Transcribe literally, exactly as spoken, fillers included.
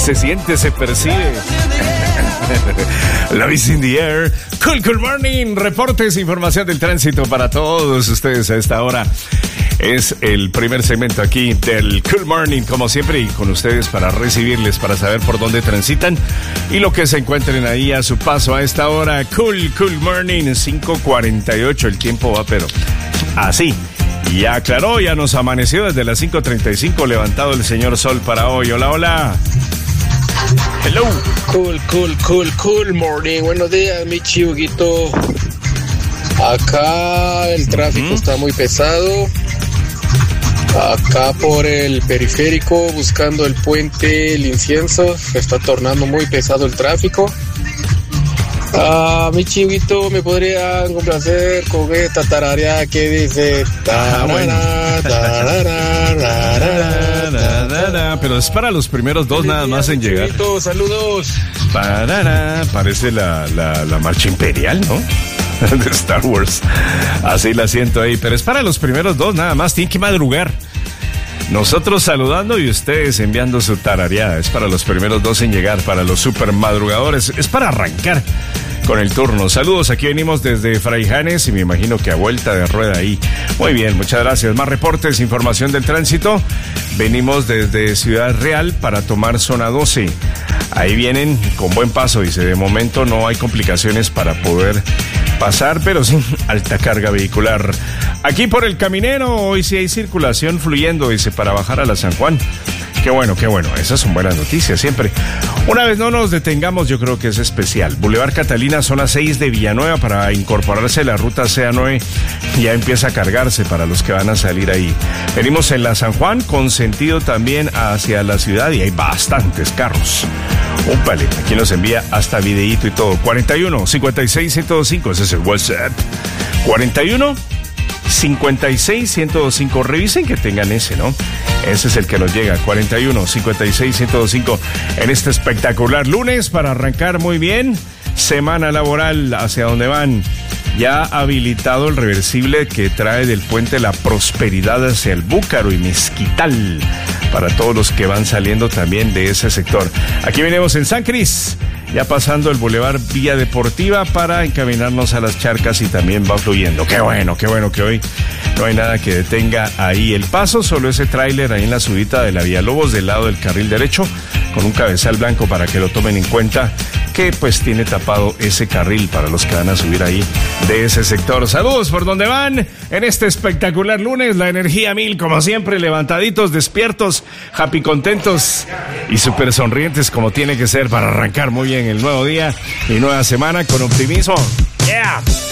Se siente, se percibe. Love is in the air. Cool, cool morning. Reportes, información del tránsito para todos ustedes a esta hora. Es el primer segmento aquí del Cool Morning, como siempre, y con ustedes para recibirles, para saber por dónde transitan y lo que se encuentren ahí a su paso a esta hora. Cool, Cool Morning, cinco cuarenta y ocho. El tiempo va, pero así. Ya aclaró, ya nos amaneció desde las cinco treinta y cinco, levantado el señor Sol para hoy. Hola, hola. Hello. Cool, cool, cool, cool morning. Buenos días, mi chihuguito. Acá el tráfico ¿Mm? está muy pesado. Acá por el periférico, buscando el puente El Incienso, se está tornando muy pesado el tráfico. Ah, mi chihuito, me podría complacer con esta tarareada que dice tarara, tarara, tarara, tarara. Pero es para los primeros dos nada más en llegar. Chihuito, saludos. Tarara, parece la, la, la marcha imperial, ¿no? De Star Wars. Así la siento ahí, pero es para los primeros dos nada más, tienen que madrugar. Nosotros saludando y ustedes enviando su tarareada. Es para los primeros dos en llegar, para los super madrugadores. Es para arrancar con el turno. Saludos, aquí venimos desde Fraijanes y me imagino que a vuelta de rueda ahí. Muy bien, muchas gracias. Más reportes, información del tránsito. Venimos desde Ciudad Real para tomar zona doce. Ahí vienen con buen paso, dice. De momento no hay complicaciones para poder pasar, pero sí alta carga vehicular. Aquí por el Caminero, hoy sí hay circulación fluyendo, dice, para bajar a la San Juan. Qué bueno, qué bueno, esas son buenas noticias siempre. Una vez no nos detengamos, yo creo que es especial. Boulevard Catalina, zona seis de Villanueva, para incorporarse a la ruta C A nueve, ya empieza a cargarse para los que van a salir ahí. Venimos en la San Juan, con sentido también hacia la ciudad, y hay bastantes carros. Úpale, aquí nos envía hasta videíto y todo. cuarenta y uno, cincuenta y seis, ciento cinco, ese es el WhatsApp. cuarenta y uno, cincuenta y seis, ciento cinco, revisen que tengan ese, ¿no? Ese es el que nos llega, cuarenta y uno, cincuenta y seis, ciento cinco, en este espectacular lunes para arrancar muy bien. Semana laboral, ¿hacia dónde van? Ya habilitado el reversible que trae del puente La Prosperidad hacia el Búcaro y Mezquital, para todos los que van saliendo también de ese sector. Aquí venimos en San Cris, ya pasando el Boulevard Vía Deportiva para encaminarnos a las Charcas, y también va fluyendo. Qué bueno, qué bueno que hoy no hay nada que detenga ahí el paso, solo ese tráiler ahí en la subida de la Vía Lobos del lado del carril derecho, con un cabezal blanco para que lo tomen en cuenta, que pues tiene tapado ese carril para los que van a subir ahí de ese sector. Saludos por donde van en este espectacular lunes, la energía mil como siempre, levantaditos, despiertos, happy, contentos y súper sonrientes como tiene que ser para arrancar muy bien el nuevo día y nueva semana con optimismo. Yeah.